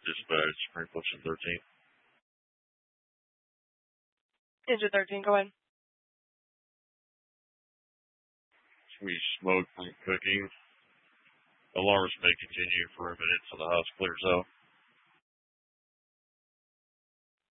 Dispatch, Spring Function 13. Engine 13, go ahead. We smoke from cooking. Alarms may continue for a minute until the house clears out.